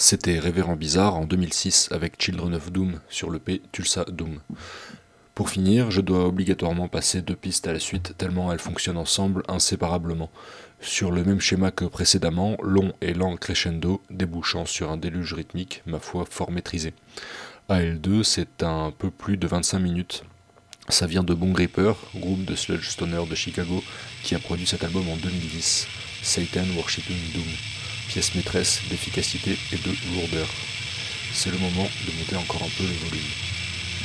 C'était Révérend Bizarre en 2006 avec Children of Doom sur l'EP Tulsa Doom. Pour finir, je dois obligatoirement passer deux pistes à la suite tellement elles fonctionnent ensemble inséparablement. Sur le même schéma que précédemment, long et lent crescendo, débouchant sur un déluge rythmique, ma foi, fort maîtrisé. AL2, c'est un peu plus de 25 minutes. Ça vient de Bone Reaper, groupe de sludge stoner de Chicago, qui a produit cet album en 2010, Satan Worshipping Doom, pièce maîtresse d'efficacité et de lourdeur. C'est le moment de monter encore un peu le volume.